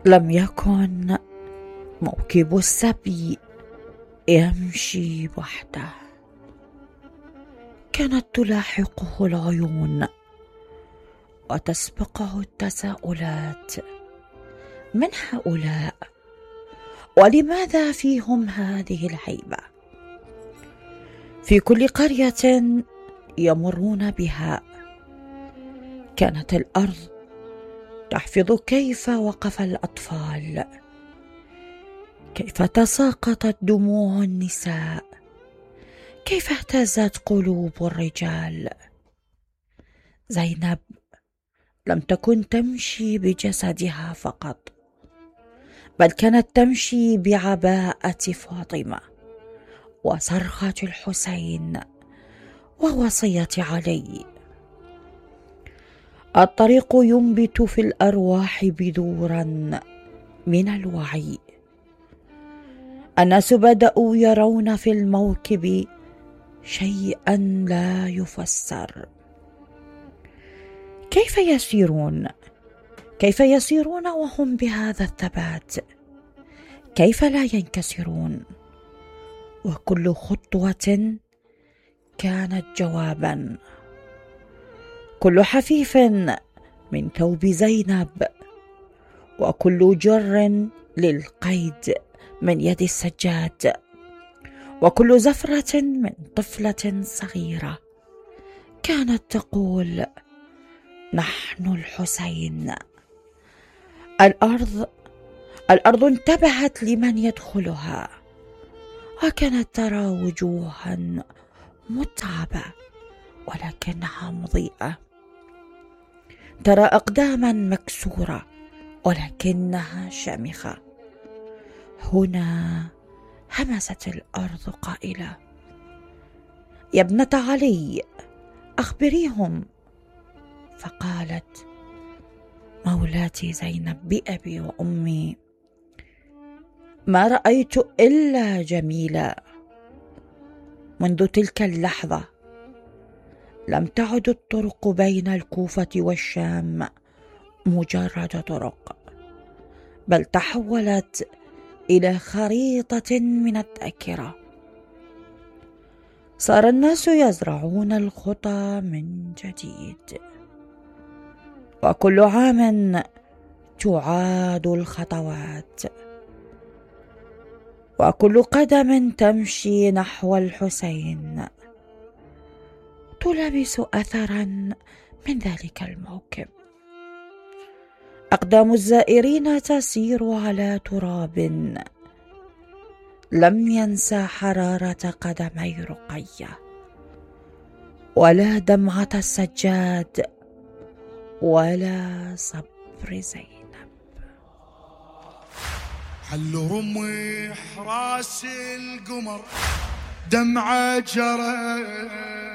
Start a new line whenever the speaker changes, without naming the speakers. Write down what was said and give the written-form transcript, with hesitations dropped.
لم يكن موكب السبي يمشي وحده، كانت تلاحقه العيون وتسبقه التساؤلات: من هؤلاء؟ ولماذا فيهم هذه الهيبة؟ في كل قرية يمرون بها كانت الأرض تحفظ كيف وقف الأطفال، كيف تساقطت دموع النساء، كيف اهتزت قلوب الرجال. زينب لم تكن تمشي بجسدها فقط، بل كانت تمشي بعباءة فاطمة وصرخة الحسين ووصية علي. الطريق ينبت في الأرواح بذورا من الوعي. الناس بدأوا يرون في الموكب شيئا لا يفسر. كيف يسيرون؟ كيف يسيرون وهم بهذا الثبات؟ كيف لا ينكسرون؟ وكل خطوة كانت جوابا. كل حفيف من ثوب زينب، وكل جر للقيد من يد السجاد، وكل زفرة من طفلة صغيرة كانت تقول: نحن الحسين. الأرض انتبهت لمن يدخلها، وكانت ترى وجوها متعبة ولكنها مضيئة، ترى أقداما مكسورة ولكنها شامخة. هنا همست الأرض قائلة: يا ابنة علي، أخبريهم. فقالت: مولاتي زينب بأبي وأمي، ما رأيت إلا جميلا. منذ تلك اللحظة لم تعد الطرق بين الكوفة والشام مجرد طرق، بل تحولت إلى خريطة من الذاكرة. صار الناس يزرعون الخطى من جديد، وكل عام تعاد الخطوات، وكل قدم تمشي نحو الحسين تلامس أثرا من ذلك الموكب. أقدام الزائرين تسير على تراب لم ينسى حرارة قدمي رقية، ولا دمعة السجاد، ولا صبر زينب.
حل رمح راس القمر دمعة جرى